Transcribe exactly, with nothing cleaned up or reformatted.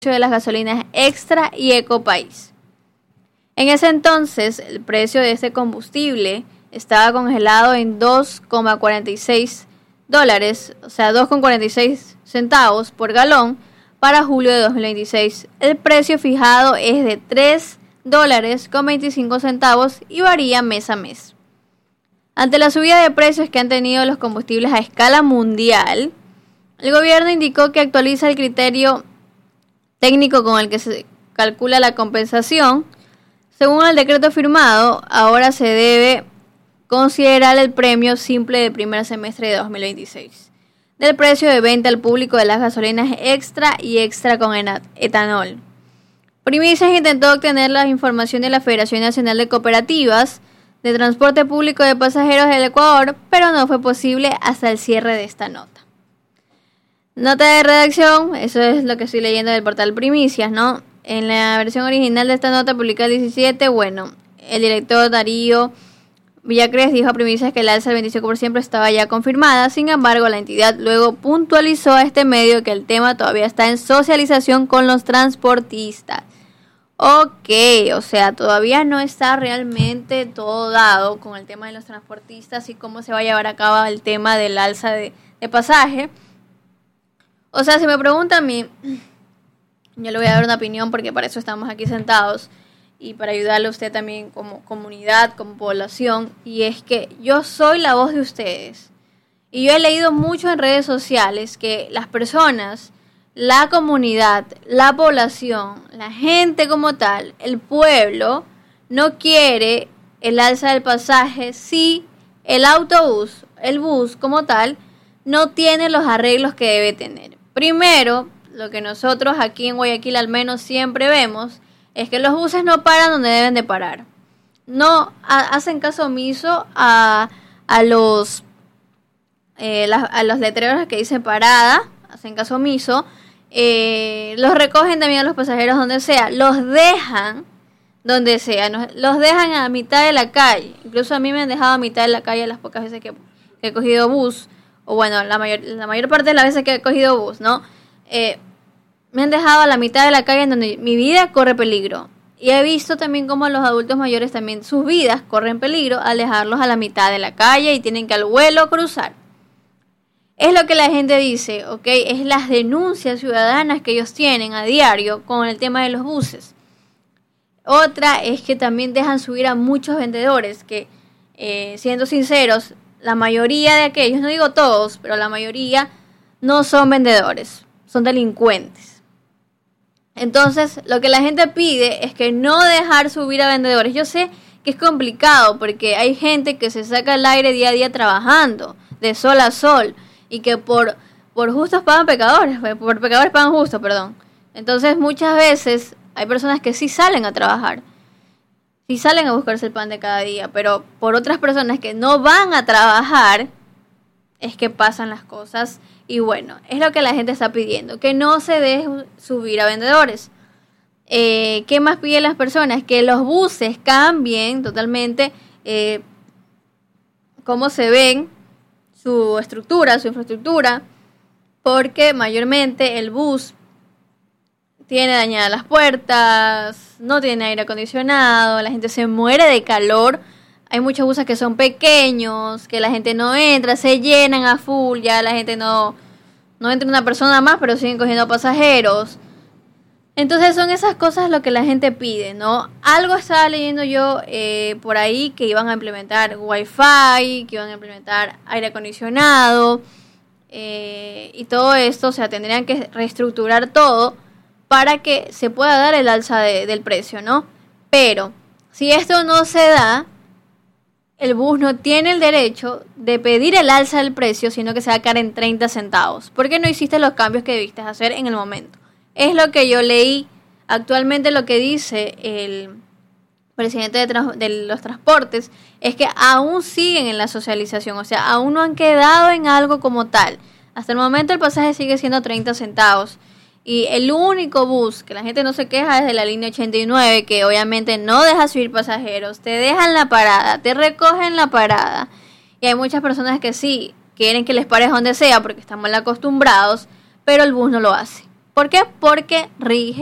de las gasolinas Extra y Ecopaís. En ese entonces, el precio de este combustible estaba congelado en dos coma cuarenta y seis dólares, o sea, dos coma cuarenta y seis centavos por galón para julio de dos mil veintiséis. El precio fijado es de tres dólares con veinticinco centavos y varía mes a mes. Ante la subida de precios que han tenido los combustibles a escala mundial, el gobierno indicó que actualiza el criterio técnico con el que se calcula la compensación. Según el decreto firmado, ahora se debe considerar el premio simple del primer semestre de dos mil veintiséis del precio de venta al público de las gasolinas Extra y Extra con etanol. Primicias intentó obtener la información de la Federación Nacional de Cooperativas de Transporte Público de Pasajeros del Ecuador, pero no fue posible hasta el cierre de esta nota. Nota de redacción, eso es lo que estoy leyendo del portal Primicias, ¿no? En la versión original de esta nota publicada el diecisiete, bueno, el director Darío Villacres dijo a Primicias que el alza del veinticinco por ciento estaba ya confirmada. Sin embargo, la entidad luego puntualizó a este medio que el tema todavía está en socialización con los transportistas. Ok, o sea, todavía no está realmente todo dado con el tema de los transportistas y cómo se va a llevar a cabo el tema del alza de, de pasaje. O sea, si me pregunta a mí, yo le voy a dar una opinión porque para eso estamos aquí sentados y para ayudarle a usted también como comunidad, como población. Y es que yo soy la voz de ustedes. Y yo he leído mucho en redes sociales que las personas, la comunidad, la población, la gente como tal, el pueblo, no quiere el alza del pasaje si el autobús, el bus como tal, no tiene los arreglos que debe tener. Primero, lo que nosotros aquí en Guayaquil al menos siempre vemos es que los buses no paran donde deben de parar. No a, hacen caso omiso a, a, los, eh, la, a los letreros que dicen parada, hacen caso omiso, eh, los recogen también a los pasajeros donde sea, los dejan donde sea, no, los dejan a mitad de la calle. Incluso a mí me han dejado a mitad de la calle las pocas veces que, que he cogido bus. O bueno, la mayor, la mayor parte de las veces que he cogido bus, ¿no? Eh, me han dejado a la mitad de la calle en donde mi vida corre peligro. Y he visto también cómo los adultos mayores también sus vidas corren peligro al dejarlos a la mitad de la calle y tienen que al vuelo cruzar. Es lo que la gente dice, ¿ok? Es las denuncias ciudadanas que ellos tienen a diario con el tema de los buses. Otra es que también dejan subir a muchos vendedores que, eh, siendo sinceros, la mayoría de aquellos, no digo todos, pero la mayoría no son vendedores, son delincuentes. Entonces, lo que la gente pide es que no dejar subir a vendedores. Yo sé que es complicado porque hay gente que se saca el aire día a día trabajando, de sol a sol, y que por, por justos pagan pecadores, por pecadores pagan justos, perdón. Entonces, muchas veces hay personas que sí salen a trabajar. Sí salen a buscarse el pan de cada día, pero por otras personas que no van a trabajar es que pasan las cosas. Y bueno, es lo que la gente está pidiendo, que no se deje subir a vendedores. Eh, ¿Qué más piden las personas? Que los buses cambien totalmente eh, cómo se ven, su estructura, su infraestructura, porque mayormente el bus tiene dañadas las puertas, no tiene aire acondicionado, la gente se muere de calor. Hay muchos buses que son pequeños, que la gente no entra, se llenan a full, ya la gente no, no entra una persona más, pero siguen cogiendo pasajeros. Entonces son esas cosas lo que la gente pide, ¿no? Algo estaba leyendo yo eh, por ahí que iban a implementar wifi, que iban a implementar aire acondicionado eh, y todo esto, o sea, tendrían que reestructurar todo para que se pueda dar el alza de, del precio, ¿no? Pero si esto no se da, el bus no tiene el derecho de pedir el alza del precio, sino que se va a quedar en treinta centavos. ¿Por qué no hiciste los cambios que debiste hacer en el momento? Es lo que yo leí. Actualmente lo que dice el presidente de, trans- de los transportes es que aún siguen en la socialización, o sea, aún no han quedado en algo como tal. Hasta el momento el pasaje sigue siendo treinta centavos. Y el único bus que la gente no se queja es de la línea ochenta y nueve, que obviamente no deja subir pasajeros, te dejan la parada, te recogen la parada. Y hay muchas personas que sí quieren que les pares donde sea porque están mal acostumbrados, pero el bus no lo hace. ¿Por qué? Porque rige